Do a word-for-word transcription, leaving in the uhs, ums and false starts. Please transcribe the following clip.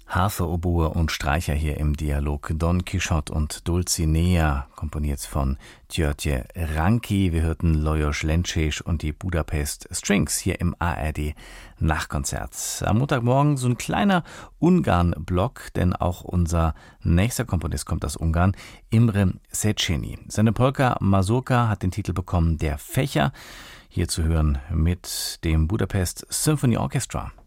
Harfe, Oboe und Streicher hier im Dialog. Don Quixote und Dulcinea, komponiert von György Ránki. Wir hörten Lajos Lencsés und die Budapest Strings hier im A R D Nachtkonzert. Am Montagmorgen so ein kleiner Ungarn-Block, denn auch unser nächster Komponist kommt aus Ungarn, Imre Széchenyi. Seine Polka Mazurka hat den Titel bekommen Der Fächer. Hier zu hören mit dem Budapest Symphony Orchestra.